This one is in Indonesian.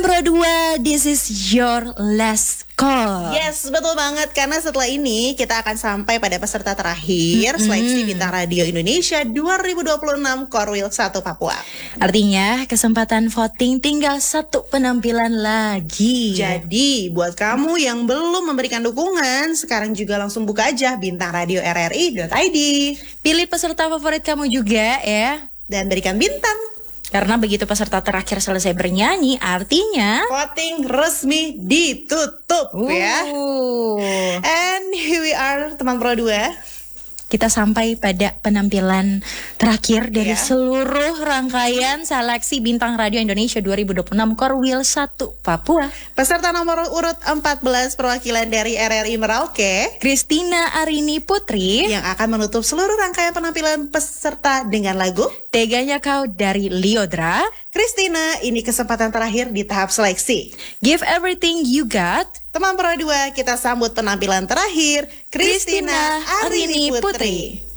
Pro 2, this is your last call. Yes, betul banget. Karena setelah ini kita akan sampai pada peserta terakhir seleksi Bintang Radio Indonesia 2026 Korwil 1 Papua. Artinya kesempatan voting tinggal satu penampilan lagi. Jadi buat kamu yang belum memberikan dukungan, sekarang juga langsung buka aja bintangradioRRI.id. Pilih peserta favorit kamu juga ya. Dan berikan bintang. Karena begitu peserta terakhir selesai bernyanyi, artinya voting resmi ditutup ya. And here we are, teman Pro 2. Kita sampai pada penampilan terakhir dari seluruh rangkaian seleksi Bintang Radio Indonesia 2026 Korwil 1 Papua. Peserta nomor urut 14 perwakilan dari RRI Merauke, Christina Arini Putri, yang akan menutup seluruh rangkaian penampilan peserta dengan lagu Teganya Kau dari Liodra. Christina, ini kesempatan terakhir di tahap seleksi. Give everything you got. Teman Pro 2, kita sambut penampilan terakhir Christina Arini Putri.